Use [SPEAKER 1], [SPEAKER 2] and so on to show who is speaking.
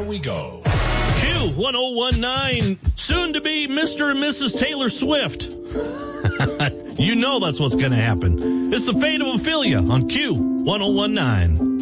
[SPEAKER 1] we go.
[SPEAKER 2] Q1019, soon to be Mr. and Mrs. Taylor Swift. You know that's what's going to happen. It's the fate of Ophelia on Q1019.